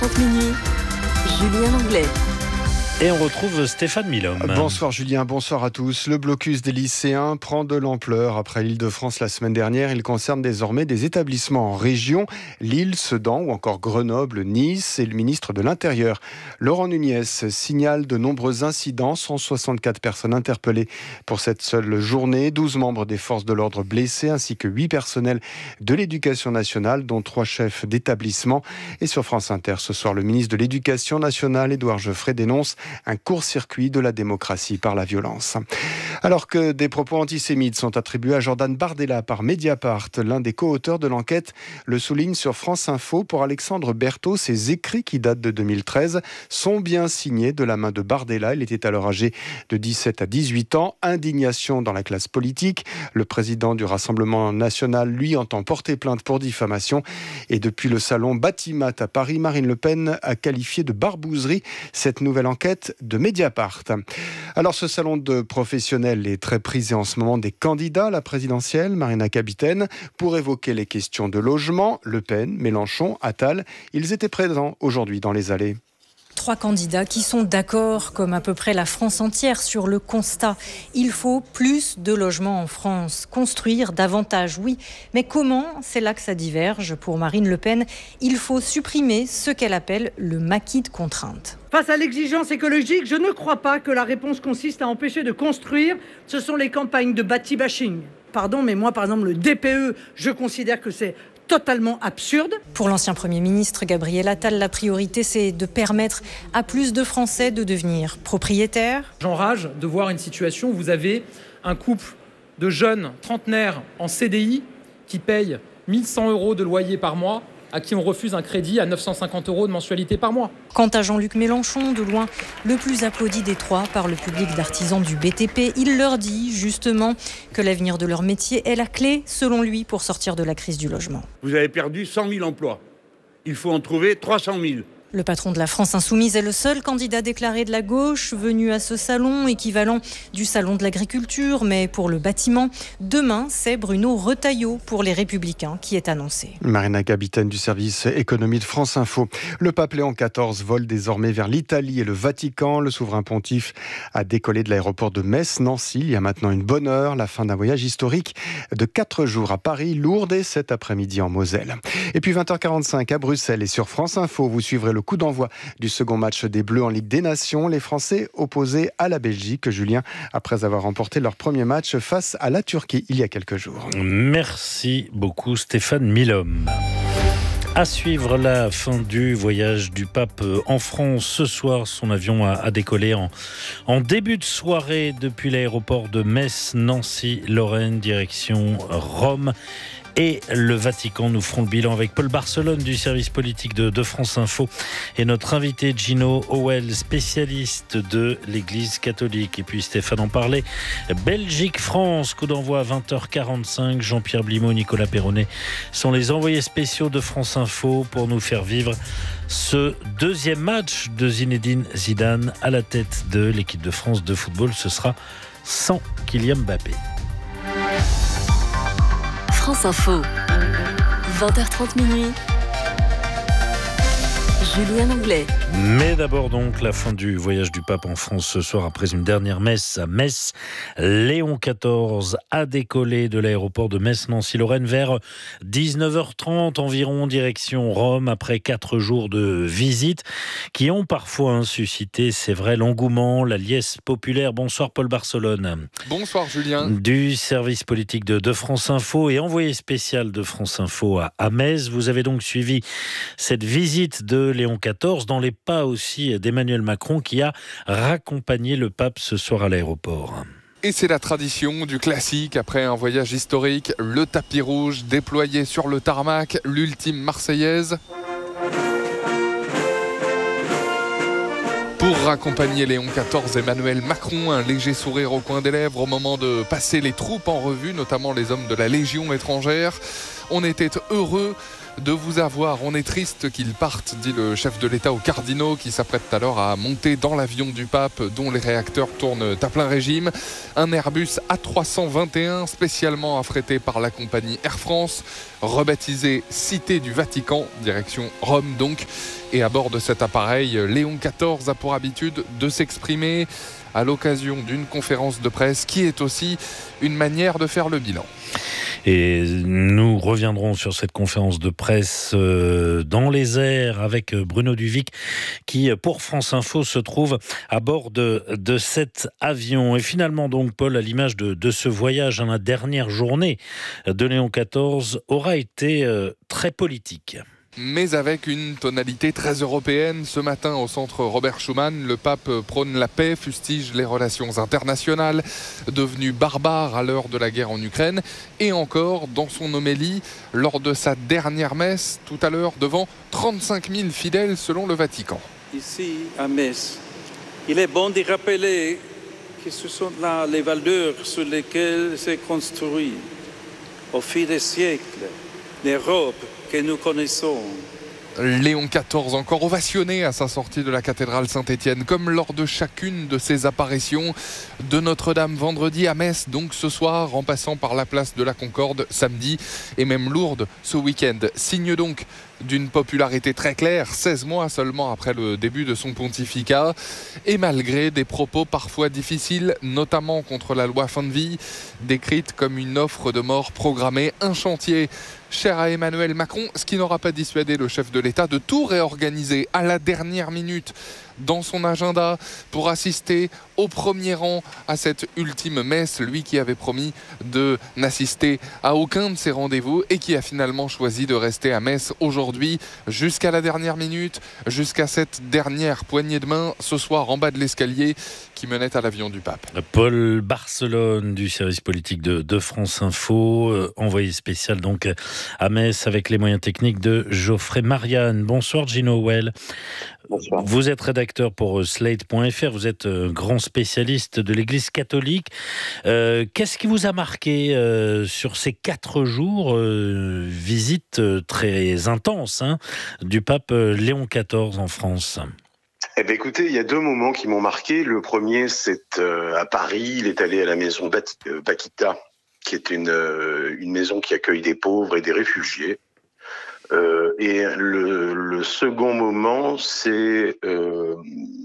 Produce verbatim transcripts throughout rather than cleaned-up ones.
trente minutes, Julien Langlais. Et on retrouve Stéphane Milhomme. Bonsoir Julien, bonsoir à tous. Le blocus des lycéens prend de l'ampleur. Après l'Île-de-France la semaine dernière, il concerne désormais des établissements en région, Lille, Sedan ou encore Grenoble, Nice. Et le ministre de l'Intérieur, Laurent Nunez, signale de nombreux incidents. cent soixante-quatre personnes interpellées pour cette seule journée, douze membres des forces de l'ordre blessés ainsi que huit personnels de l'Éducation nationale, dont trois chefs d'établissement. Et sur France Inter, ce soir, le ministre de l'Éducation nationale, Édouard Geoffrey, dénonce un court-circuit de la démocratie par la violence. Alors que des propos antisémites sont attribués à Jordan Bardella par Mediapart, l'un des co-auteurs de l'enquête le souligne sur France Info. Pour Alexandre Berthaud, ces écrits qui datent de deux mille treize sont bien signés de la main de Bardella. Il était alors âgé de dix-sept à dix-huit ans. Indignation dans la classe politique. Le président du Rassemblement national, lui, entend porter plainte pour diffamation. Et depuis le salon Batimat à Paris, Marine Le Pen a qualifié de barbouzerie cette nouvelle enquête de Mediapart. Alors ce salon de professionnels est très prisé en ce moment des candidats à la présidentielle, Marina Kapitaine, pour évoquer les questions de logement. Le Pen, Mélenchon, Attal, ils étaient présents aujourd'hui dans les allées. Trois candidats qui sont d'accord, comme à peu près la France entière, sur le constat. Il faut plus de logements en France. Construire davantage, oui. Mais comment ? C'est là que ça diverge. Pour Marine Le Pen, il faut supprimer ce qu'elle appelle le maquis de contraintes. Face à l'exigence écologique, je ne crois pas que la réponse consiste à empêcher de construire. Ce sont les campagnes de bâti-bashing. Pardon, mais moi, par exemple, le D P E, je considère que c'est totalement absurde. Pour l'ancien Premier ministre Gabriel Attal, la priorité, c'est de permettre à plus de Français de devenir propriétaires. J'enrage de voir une situation où vous avez un couple de jeunes trentenaires en C D I qui payent mille cent euros de loyer par mois, à qui on refuse un crédit à neuf cent cinquante euros de mensualité par mois. Quant à Jean-Luc Mélenchon, de loin le plus applaudi des trois par le public d'artisans du B T P, il leur dit justement que l'avenir de leur métier est la clé, selon lui, pour sortir de la crise du logement. Vous avez perdu cent mille emplois. Il faut en trouver trois cent mille. Le patron de la France Insoumise est le seul candidat déclaré de la gauche venu à ce salon, équivalent du salon de l'agriculture, mais pour le bâtiment. Demain, c'est Bruno Retailleau pour les Républicains qui est annoncé. Marina Kapitaine du service économie de France Info. Le pape Léon quatorze vole désormais vers l'Italie et le Vatican. Le souverain pontife a décollé de l'aéroport de Metz-Nancy il y a maintenant une bonne heure. La fin d'un voyage historique de quatre jours à Paris, Lourdes et cet après-midi en Moselle. Et puis vingt heures quarante-cinq à Bruxelles et sur France Info, vous suivrez le coup d'envoi du second match des Bleus en Ligue des Nations. Les Français opposés à la Belgique, Julien, après avoir remporté leur premier match face à la Turquie il y a quelques jours. Merci beaucoup Stéphane Milhomme. À suivre la fin du voyage du pape en France. Ce soir, son avion a, a décollé en, en début de soirée depuis l'aéroport de Metz-Nancy-Lorraine, direction Rome. Et le Vatican. Nous ferons le bilan avec Paul Barcelone du service politique de, de France Info et notre invité Gino Howell, spécialiste de l'Église catholique. Et puis Stéphane en parlait. Belgique-France, coup d'envoi à vingt heures quarante-cinq. Jean-Pierre Blimaud, Nicolas Perronnet sont les envoyés spéciaux de France Info pour nous faire vivre ce deuxième match de Zinedine Zidane à la tête de l'équipe de France de football. Ce sera sans Kylian Mbappé. France Info, vingt heures trente minutes, Julien Langlais. Mais d'abord donc la fin du voyage du pape en France ce soir après une dernière messe à Metz. Léon quatorze a décollé de l'aéroport de Metz-Nancy-Lorraine vers dix-neuf heures trente environ, direction Rome, après quatre jours de visite qui ont parfois hein, suscité, c'est vrai, l'engouement, la liesse populaire. Bonsoir Paul Barcelone. Bonsoir Julien. Du service politique de, de France Info et envoyé spécial de France Info à, à Metz. Vous avez donc suivi cette visite de Léon quatorze dans les pas aussi d'Emmanuel Macron qui a raccompagné le pape ce soir à l'aéroport. Et c'est la tradition du classique après un voyage historique, le tapis rouge déployé sur le tarmac, l'ultime Marseillaise. Pour raccompagner Léon quatorze, Emmanuel Macron, un léger sourire au coin des lèvres au moment de passer les troupes en revue, notamment les hommes de la Légion étrangère. On était heureux de vous avoir. On est triste qu'ils partent, dit le chef de l'État aux cardinaux qui s'apprêtent alors à monter dans l'avion du pape dont les réacteurs tournent à plein régime. Un Airbus A trois cent vingt et un spécialement affrété par la compagnie Air France. rebaptisé Cité du Vatican, direction Rome donc. Et à bord de cet appareil, Léon quatorze a pour habitude de s'exprimer à l'occasion d'une conférence de presse qui est aussi une manière de faire le bilan. Et nous reviendrons sur cette conférence de presse euh, dans les airs avec Bruno Duvic qui, pour France Info, se trouve à bord de, de cet avion. Et finalement donc, Paul, à l'image de, de ce voyage, hein, la dernière journée de Léon quatorze aura été euh, très politique. Mais avec une tonalité très européenne. Ce matin, au centre Robert Schuman, le pape prône la paix, fustige les relations internationales, devenues barbares à l'heure de la guerre en Ukraine. Et encore, dans son homélie, lors de sa dernière messe, tout à l'heure, devant trente-cinq mille fidèles selon le Vatican. Ici, à Metz, il est bon de rappeler que ce sont là les valeurs sur lesquelles s'est construit, au fil des siècles, l'Europe que nous connaissons. Léon quatorze encore ovationné à sa sortie de la cathédrale Saint-Étienne, comme lors de chacune de ses apparitions, de Notre-Dame vendredi à Metz, donc ce soir, en passant par la place de la Concorde samedi, et même Lourdes ce week-end. Signe donc d'une popularité très claire, seize mois seulement après le début de son pontificat, et malgré des propos parfois difficiles, notamment contre la loi fin de vie, décrite comme une offre de mort programmée, un chantier cher à Emmanuel Macron, ce qui n'aura pas dissuadé le chef de l'État de tout réorganiser à la dernière minute dans son agenda pour assister au premier rang à cette ultime messe, lui qui avait promis de n'assister à aucun de ses rendez-vous et qui a finalement choisi de rester à Metz aujourd'hui jusqu'à la dernière minute, jusqu'à cette dernière poignée de main ce soir en bas de l'escalier qui menait à l'avion du pape. Paul Barcelone du service politique de, de France Info, euh, envoyé spécial donc à Metz avec les moyens techniques de Geoffrey Marianne. Bonsoir Gino Well. Bonsoir. Vous êtes rédacteur pour slate point f r, vous êtes euh, grand spécialiste de l'Église catholique. Euh, qu'est-ce qui vous a marqué euh, sur ces quatre jours, euh, visite euh, très intense hein, du pape euh, Léon quatorze en France ? Eh bien, écoutez, il y a deux moments qui m'ont marqué. Le premier, c'est euh, à Paris. Il est allé à la maison Bat- euh, Bakita, qui est une, euh, une maison qui accueille des pauvres et des réfugiés. Euh, et le, le second moment, c'est euh,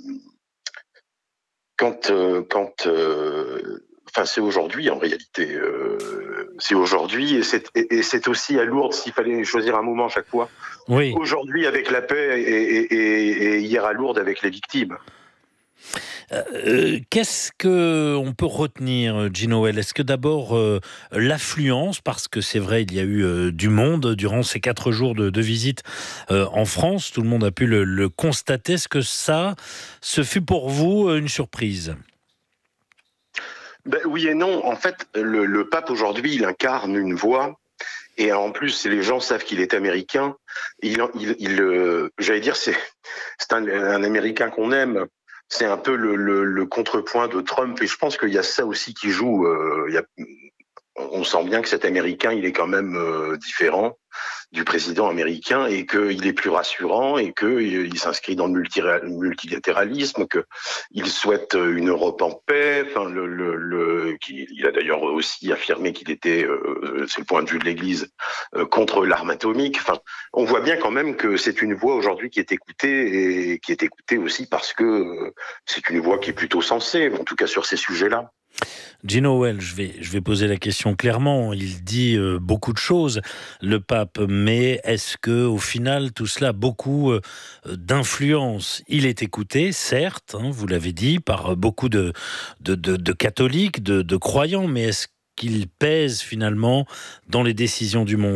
quand, euh, quand, euh, enfin, c'est aujourd'hui en réalité. Euh, c'est aujourd'hui et c'est, et, et c'est aussi à Lourdes s'il fallait choisir un moment à chaque fois. Oui. Aujourd'hui avec la paix et, et, et, et hier à Lourdes avec les victimes. Euh, qu'est-ce qu'on peut retenir, Gino Well ? Est-ce que d'abord euh, l'affluence, parce que c'est vrai, il y a eu euh, du monde durant ces quatre jours de, de visite euh, en France, tout le monde a pu le, le constater. Est-ce que ça, ce fut pour vous une surprise ? Ben, oui et non. En fait, le, le pape aujourd'hui, il incarne une voix. Et en plus, les gens savent qu'il est américain. Il, il, il euh, j'allais dire, c'est, c'est un, un Américain qu'on aime. C'est un peu le, le, le contrepoint de Trump. Et je pense qu'il y a ça aussi qui joue. Euh, il y a, on sent bien que cet Américain, il est quand même euh, différent du président américain et qu'il est plus rassurant et qu'il s'inscrit dans le multilatéralisme, qu'il souhaite une Europe en paix. Enfin, le, le, le, il a d'ailleurs aussi affirmé qu'il était, euh, c'est le point de vue de l'Église, euh, contre l'arme atomique. Enfin, on voit bien quand même que c'est une voix aujourd'hui qui est écoutée et qui est écoutée aussi parce que euh, c'est une voix qui est plutôt sensée, en tout cas sur ces sujets-là. Gino Well, je vais, je vais poser la question clairement. Il dit euh, beaucoup de choses, le pape, mais est-ce que au final tout cela a beaucoup euh, d'influence ? Il est écouté, certes, hein, vous l'avez dit, par beaucoup de, de, de, de catholiques, de, de croyants, mais est-ce qu'il pèse finalement dans les décisions du monde ?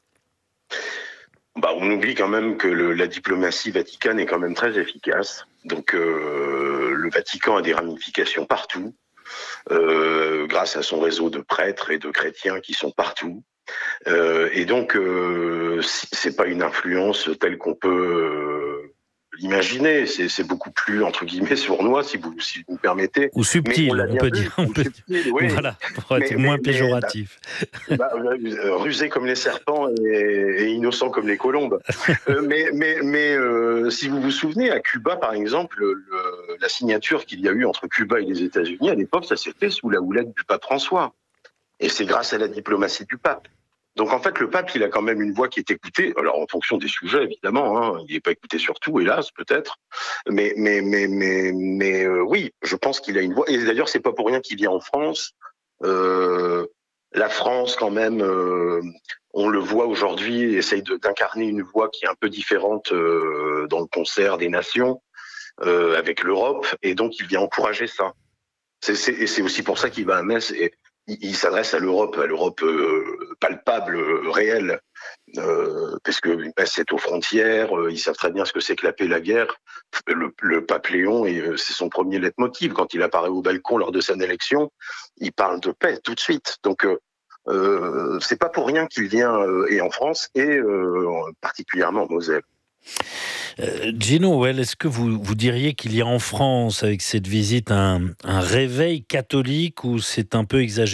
Bah, on oublie quand même que le, la diplomatie vaticane est quand même très efficace. Donc euh, le Vatican a des ramifications partout. Euh, grâce à son réseau de prêtres et de chrétiens qui sont partout. Euh, et donc, euh, c'est pas une influence telle qu'on peut euh, l'imaginer. C'est, c'est beaucoup plus, entre guillemets, sournois, si vous, si vous me permettez. Ou subtil, on, on peut dire. On peut... Subtil, oui. Voilà, pour être mais, moins mais, péjoratif. Mais, bah, rusé comme les serpents et, et innocent comme les colombes. euh, mais mais, mais euh, si vous vous souvenez, à Cuba, par exemple, le, la signature qu'il y a eu entre Cuba et les États-Unis, à l'époque, ça s'est fait sous la houlette du pape François. Et c'est grâce à la diplomatie du pape. Donc en fait, le pape, il a quand même une voix qui est écoutée. Alors en fonction des sujets, évidemment, hein, il n'est pas écouté sur tout, hélas, peut-être. Mais mais mais mais mais euh, oui, je pense qu'il a une voix. Et d'ailleurs, c'est pas pour rien qu'il vient en France. Euh, la France, quand même, euh, on le voit aujourd'hui, essaye de, d'incarner une voix qui est un peu différente euh, dans le concert des nations euh, avec l'Europe, et donc il vient encourager ça. C'est, c'est, et c'est aussi pour ça qu'il va à Metz et il, il s'adresse à l'Europe, à l'Europe euh, palpable, euh, réelle, euh, parce que Metz c'est aux frontières, euh, ils savent très bien ce que c'est que la paix et la guerre. Le, le pape Léon, et euh, c'est son premier leitmotiv quand il apparaît au balcon lors de son élection, il parle de paix tout de suite. Donc euh, euh, c'est pas pour rien qu'il vient euh, et en France et euh, particulièrement en Moselle. Euh, Gino, well, est-ce que vous, vous diriez qu'il y a en France, avec cette visite, un, un réveil catholique ou c'est un peu exagéré ?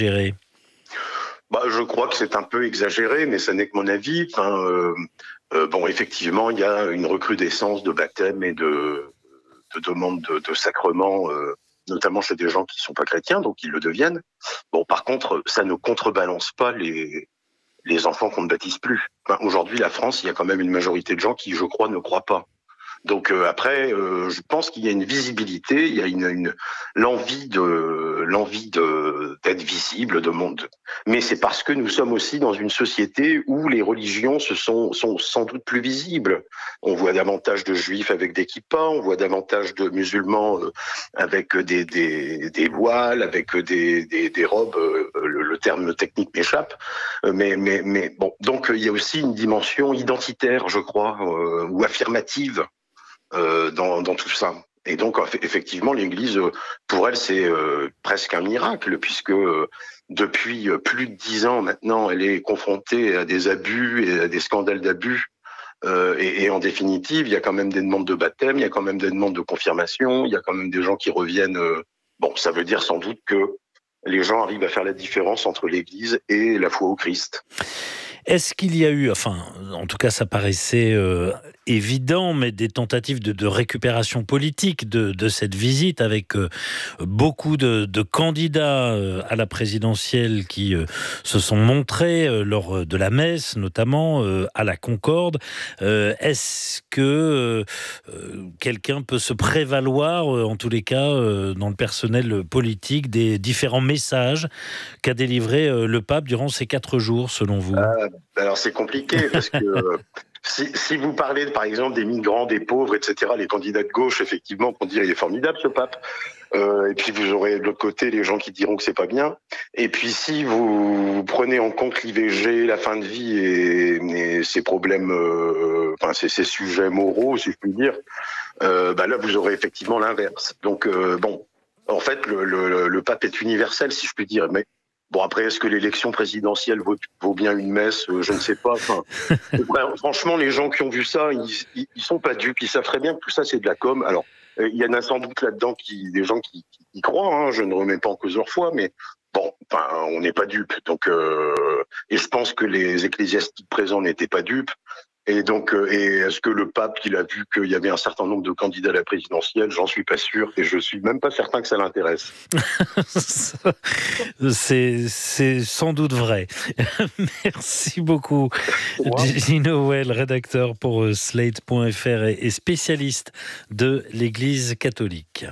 Bah, je crois que c'est un peu exagéré, mais ça n'est que mon avis. Enfin, euh, euh, bon, effectivement, il y a une recrudescence de baptême et de, de demandes de, de sacrements, euh, notamment chez des gens qui ne sont pas chrétiens, donc ils le deviennent. Bon, par contre, ça ne contrebalance pas les les enfants qu'on ne baptise plus. Enfin, aujourd'hui, la France, il y a quand même une majorité de gens qui, je crois, ne croient pas. Donc euh, après, euh, je pense qu'il y a une visibilité, il y a une, une l'envie de l'envie de d'être visible, de monde. Mais c'est parce que nous sommes aussi dans une société où les religions se sont sont sans doute plus visibles. On voit davantage de juifs avec des kippas, on voit davantage de musulmans euh, avec des des des voiles, avec des des, des robes. Euh, le, le terme technique m'échappe, euh, mais mais mais bon. Donc il y a aussi une dimension identitaire, je crois, euh, ou affirmative. Euh, dans, dans tout ça. Et donc, effectivement, l'Église, pour elle, c'est euh, presque un miracle, puisque euh, depuis plus de dix ans maintenant, elle est confrontée à des abus et à des scandales d'abus. Euh, et, et en définitive, il y a quand même des demandes de baptême, il y a quand même des demandes de confirmation, il y a quand même des gens qui reviennent. Euh, bon, ça veut dire sans doute que les gens arrivent à faire la différence entre l'Église et la foi au Christ. Est-ce qu'il y a eu, enfin, en tout cas ça paraissait euh, évident, mais des tentatives de, de récupération politique de, de cette visite avec euh, beaucoup de, de candidats euh, à la présidentielle qui euh, se sont montrés euh, lors de la messe, notamment euh, à la Concorde. Euh, est-ce que euh, quelqu'un peut se prévaloir, euh, en tous les cas, euh, dans le personnel politique, des différents messages qu'a délivré euh, le pape durant ces quatre jours, selon vous ? euh... Alors c'est compliqué parce que euh, si, si vous parlez par exemple des migrants, des pauvres, et cetera, les candidats de gauche, effectivement, vont dire il est formidable ce pape. Euh, et puis vous aurez de l'autre côté les gens qui diront que c'est pas bien. Et puis si vous, vous prenez en compte l'I V G, la fin de vie et, et ces problèmes, euh, enfin ces, ces sujets moraux, si je puis dire, euh, bah là vous aurez effectivement l'inverse. Donc euh, bon, en fait le, le, le pape est universel, si je puis dire, mais bon, après, est-ce que l'élection présidentielle vaut, vaut bien une messe ? Je ne sais pas. Enfin, franchement, les gens qui ont vu ça, ils, ils, ils sont pas dupes. Ils savent très bien que tout ça, c'est de la com. Alors, il y en a sans doute là-dedans qui, des gens qui, qui y croient. Hein, je ne remets pas en cause leur foi, mais bon, enfin, on n'est pas dupes. Donc, euh, et je pense que les ecclésiastiques présents n'étaient pas dupes. Et donc, euh, et est-ce que le pape, il a vu qu'il y avait un certain nombre de candidats à la présidentielle ? J'en suis pas sûr, et je suis même pas certain que ça l'intéresse. c'est, c'est sans doute vrai. Merci beaucoup, Gino Well, rédacteur pour Slate point F R et spécialiste de l'Église catholique.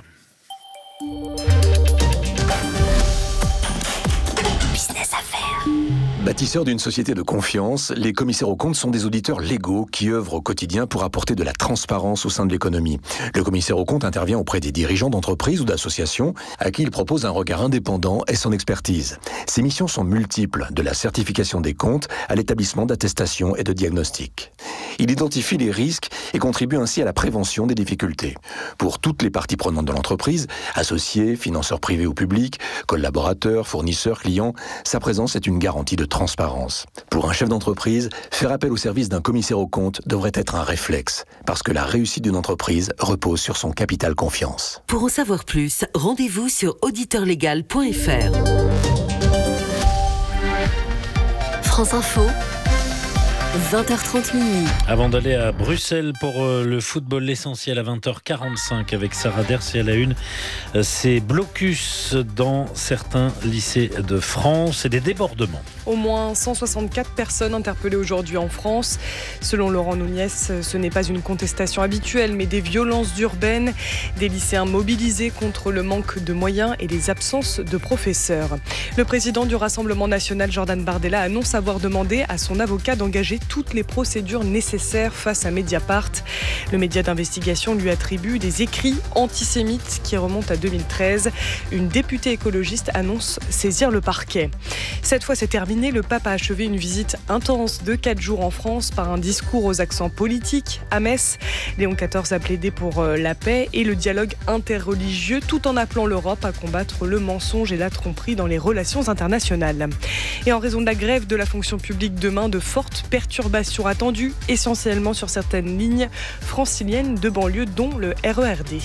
Bâtisseurs d'une société de confiance, les commissaires aux comptes sont des auditeurs légaux qui œuvrent au quotidien pour apporter de la transparence au sein de l'économie. Le commissaire aux comptes intervient auprès des dirigeants d'entreprises ou d'associations à qui il propose un regard indépendant et son expertise. Ses missions sont multiples, de la certification des comptes à l'établissement d'attestations et de diagnostics. Il identifie les risques et contribue ainsi à la prévention des difficultés. Pour toutes les parties prenantes de l'entreprise, associés, financeurs privés ou publics, collaborateurs, fournisseurs, clients, sa présence est une garantie de transparence. Pour un chef d'entreprise, faire appel au service d'un commissaire aux comptes devrait être un réflexe, parce que la réussite d'une entreprise repose sur son capital confiance. Pour en savoir plus, rendez-vous sur auditeur légal point F R. France Info, vingt heures trente minuit. Avant d'aller à Bruxelles pour le football, l'essentiel à vingt heures quarante-cinq avec Sarah Ders et à la une, c'est blocus dans certains lycées de France et des débordements. Au moins cent soixante-quatre personnes interpellées aujourd'hui en France. Selon Laurent Nunez, ce n'est pas une contestation habituelle, mais des violences urbaines, des lycéens mobilisés contre le manque de moyens et les absences de professeurs. Le président du Rassemblement national, Jordan Bardella, annonce avoir demandé à son avocat d'engager toutes les procédures nécessaires face à Mediapart. Le média d'investigation lui attribue des écrits antisémites qui remontent à deux mille treize. Une députée écologiste annonce saisir le parquet. Cette fois, c'est terminé. Le pape a achevé une visite intense de quatre jours en France par un discours aux accents politiques à Metz. Léon quatorze a plaidé pour la paix et le dialogue interreligieux, tout en appelant l'Europe à combattre le mensonge et la tromperie dans les relations internationales. Et en raison de la grève de la fonction publique demain, de fortes perturbations attendues, essentiellement sur certaines lignes franciliennes de banlieue, dont le R E R D.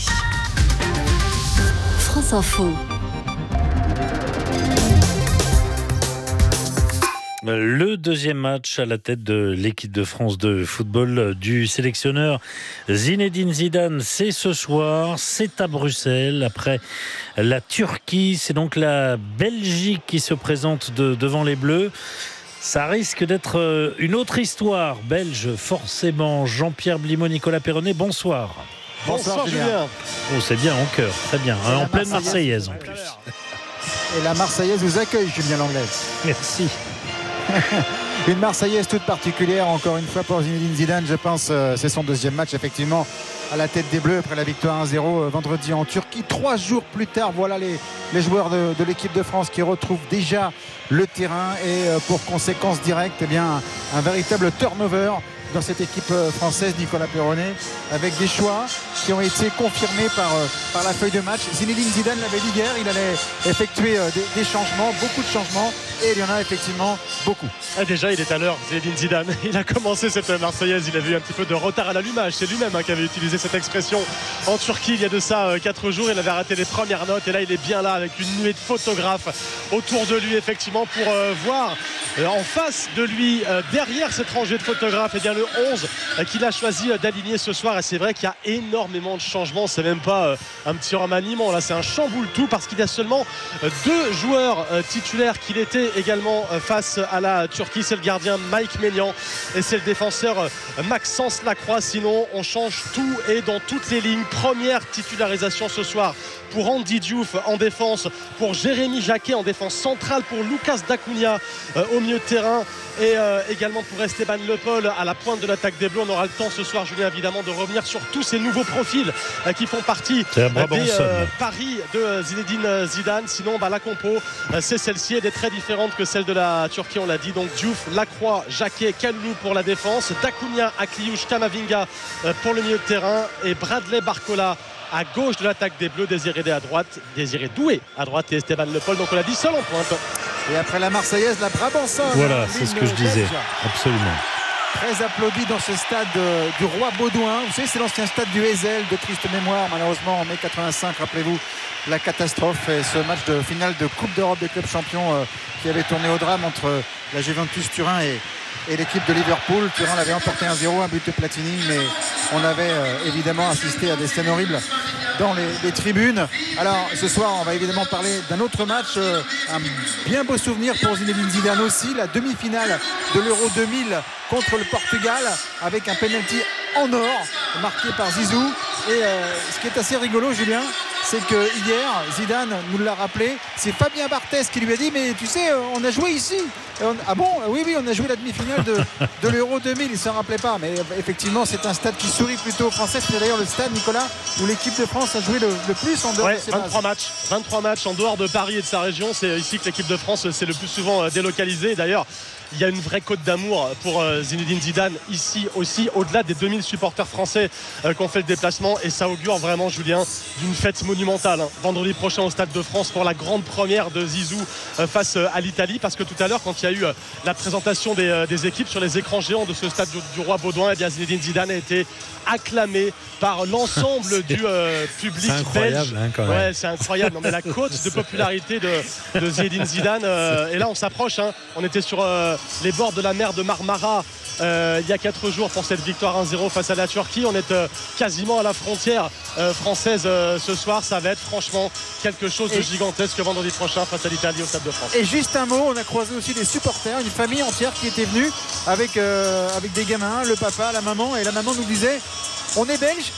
France Info. Le deuxième match à la tête de l'équipe de France de football du sélectionneur Zinedine Zidane, c'est ce soir, c'est à Bruxelles. Après la Turquie, c'est donc la Belgique qui se présente de, devant les Bleus. Ça risque d'être une autre histoire belge, forcément. Jean-Pierre Blimaud, Nicolas Perronnet, bonsoir. Bonsoir, bonsoir Julien. Oh, c'est bien, en cœur, très bien. Hein, en pleine Marseillaise en plus. Et la Marseillaise vous accueille, Julien Langlais. Merci. Une Marseillaise toute particulière, encore une fois pour Zinedine Zidane, je pense. Euh, c'est son deuxième match, effectivement, à la tête des Bleus après la victoire un zéro euh, vendredi en Turquie. Trois jours plus tard, voilà les, les joueurs de, de l'équipe de France qui retrouvent déjà le terrain et euh, pour conséquence directe, eh bien, un, un véritable turnover dans cette équipe française, Nicolas Perronnet, avec des choix qui ont été confirmés par, par la feuille de match. Zinedine Zidane l'avait dit hier, il allait effectuer des, des changements, beaucoup de changements, et il y en a effectivement beaucoup. Ah, déjà, il est à l'heure, Zinedine Zidane. Il a commencé cette Marseillaise, il avait eu un petit peu de retard à l'allumage. C'est lui-même hein, qui avait utilisé cette expression en Turquie il y a de ça euh, quatre jours. Il avait raté les premières notes, et là, il est bien là avec une nuée de photographes autour de lui, effectivement, pour euh, voir euh, en face de lui, euh, derrière cette rangée de photographes, et eh bien le onze qu'il a choisi d'aligner ce soir. Et c'est vrai qu'il y a énormément de changements, c'est même pas euh, un petit remaniement, là c'est un chamboule tout, parce qu'il y a seulement euh, deux joueurs euh, titulaires qu'il était également euh, face à la Turquie. C'est le gardien Mike Maignan et c'est le défenseur euh, Maxence Lacroix. Sinon on change tout et dans toutes les lignes. Première titularisation ce soir pour Andy Diouf en défense, pour Jérémy Jacquet en défense centrale, pour Lucas Dacunia euh, au milieu de terrain, et euh, également pour Esteban Le Paul à la pointe de l'attaque des Bleus. On aura le temps ce soir, Julien, évidemment, de revenir sur tous ces nouveaux profils euh, qui font partie euh, des euh, paris de Zinedine Zidane. Sinon, bah, la compo, euh, c'est celle-ci. Elle est très différente que celle de la Turquie, on l'a dit. Donc Diouf, Lacroix, Jacquet, Kalulu pour la défense, Dacunia, Akliouche, Kamavinga euh, pour le milieu de terrain, et Bradley Barcola à gauche de l'attaque des Bleus, Désiré Doué à droite, Désiré Doué à droite et Esteban Le Paul. Donc on l'a dit, seul en pointe. Et après la Marseillaise, la Brabançonne. Voilà, c'est ce que je disais. Absolument. Très applaudi dans ce stade euh, du Roi Baudouin. Vous savez, c'est l'ancien stade du Heysel, de triste mémoire, malheureusement en mai quatre-vingt-cinq. Rappelez-vous la catastrophe et ce match de finale de Coupe d'Europe des clubs champions euh, qui avait tourné au drame entre la Juventus Turin et, et l'équipe de Liverpool. Turin l'avait emporté un zéro, un but de Platini, mais on avait euh, évidemment assisté à des scènes horribles dans les, les tribunes. Alors ce soir on va évidemment parler d'un autre match, euh, un bien beau souvenir pour Zinedine Zidane aussi, la demi-finale de l'Euro deux mille contre le Portugal, avec un penalty en or marqué par Zizou. Et euh, ce qui est assez rigolo, Julien, c'est que hier, Zidane nous l'a rappelé, c'est Fabien Barthez qui lui a dit, mais tu sais, on a joué ici. On, ah bon, oui, oui, on a joué la demi-finale de, de l'Euro deux mille, il ne s'en rappelait pas. Mais effectivement, c'est un stade qui sourit plutôt aux Français. C'est d'ailleurs le stade, Nicolas, où l'équipe de France a joué le, le plus en dehors ouais, de ses vingt-trois bases. matchs, vingt-trois matchs en dehors de Paris et de sa région. C'est ici que l'équipe de France s'est le plus souvent délocalisée. D'ailleurs, il y a une vraie cote d'amour pour euh, Zinedine Zidane ici aussi, au-delà des deux mille supporters français euh, qui ont fait le déplacement, et ça augure vraiment, Julien, d'une fête monumentale hein, vendredi prochain au Stade de France pour la grande première de Zizou euh, face euh, à l'Italie. Parce que tout à l'heure, quand il y a eu euh, la présentation des, euh, des équipes sur les écrans géants de ce stade du, du Roi Baudouin, et bien Zinedine Zidane a été acclamé par l'ensemble du euh, public belge. Hein, quand même. Ouais, c'est incroyable. Non, mais la cote de popularité de, de Zinedine Zidane, euh, et là on s'approche, hein. On était sur euh, euh, les bords de la mer de Marmara euh, il y a quatre jours pour cette victoire un zéro face à la Turquie. On est euh, quasiment à la frontière euh, française euh, ce soir. Ça va être franchement quelque chose de et gigantesque vendredi prochain face à l'Italie au Stade de France. Et juste un mot, on a croisé aussi des supporters, une famille entière qui était venue avec, euh, avec des gamins, le papa, la maman, et la maman nous disait on est belge,